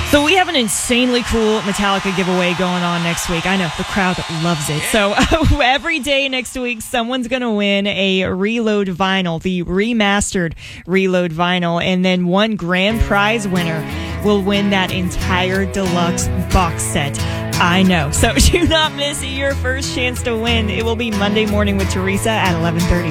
So we have an insanely cool Metallica giveaway going on next week. I know, the crowd loves it. So every day next week, someone's going to win a Reload vinyl, the remastered Reload vinyl. And then one grand prize winner will win that entire deluxe box set. I know. So do not miss your first chance to win. It will be Monday morning with Teresa at 11:30.